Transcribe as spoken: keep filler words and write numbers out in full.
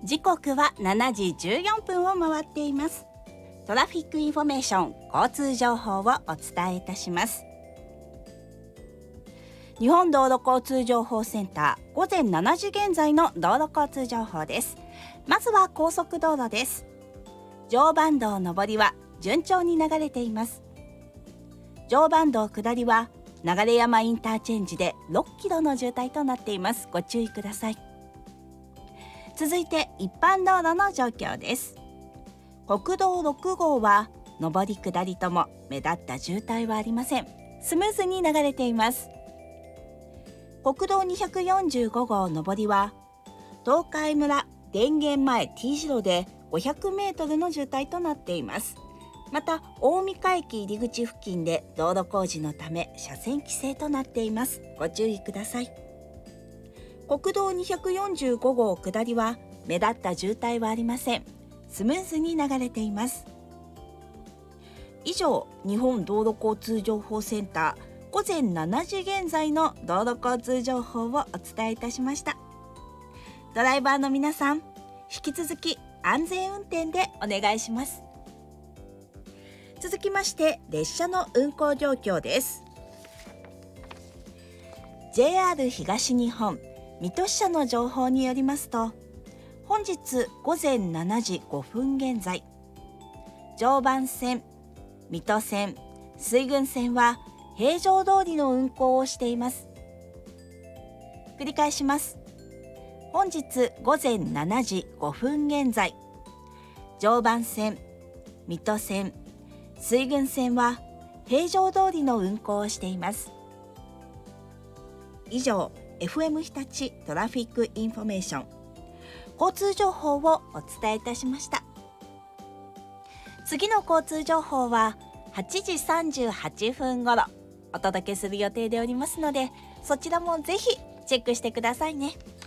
時刻はしちじじゅうよんぷんを回っています。トラフィックインフォメーション、交通情報をお伝えいたします。日本道路交通情報センター午前しちじ現在の道路交通情報です。まずは高速道路です。常磐道上りは順調に流れています。常磐道下りは流山インターチェンジでろっキロの渋滞となっています。ご注意ください。続いて一般道路の状況です。国道ろく号は上り下りとも目立った渋滞はありません。スムーズに流れています。国道にひゃくよんじゅうご号上りは東海村電源前 T 字路でごひゃくメートルの渋滞となっています。また大三日駅入り口付近で道路工事のため車線規制となっています。ご注意ください。国道にひゃくよんじゅうご号下りは目立った渋滞はありません。スムーズに流れています。以上、日本道路交通情報センター午前しちじ現在の道路交通情報をお伝えいたしました。ドライバーの皆さん、引き続き安全運転でお願いします。続きまして列車の運行状況です。 ジェイアール 東日本水戸支社の情報によりますと、本日午前しちじごふん現在、常磐線、水戸線、水郡線は平常通りの運行をしています。繰り返します。本日午前しちじごふん現在、常磐線、水戸線、水郡線は平常通りの運行をしています。以上、エフエム 日立トラフィックインフォメーション交通情報をお伝えいたしました。次の交通情報ははちじさんじゅうはっぷん頃お届けする予定でおりますので、そちらもぜひチェックしてくださいね。